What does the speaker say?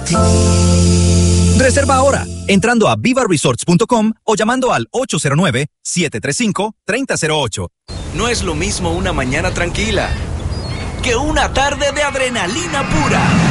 ti. Reserva ahora, entrando a vivaresorts.com o llamando al 809-735-3008. No es lo mismo una mañana tranquila que una tarde de adrenalina pura.